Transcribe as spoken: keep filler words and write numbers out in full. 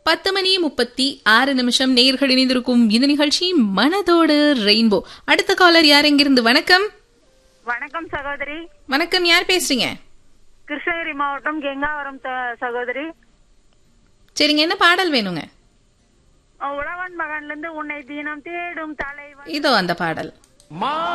பத்து மணி முப்பத்தி ஆறு நிமிஷம் நேயர்கள் இணைந்திருக்கும் இந்த நிகழ்ச்சி மனதோடு ரெயின்போ. அடுத்த காலர் யார் எங்கிருந்து? வணக்கம். வணக்கம் சகோதரி. வணக்கம், யார் பேசுறீங்க? கிருஷ்ணகிரி மாவட்டம் கெங்காவரம் சகோதரி. சரிங்க, என்ன பாடல் வேணுங்க? உழவன் மகன்ல இருந்து உன்னை தினம் தேடும் தலைவன். இதோ அந்த பாடல்.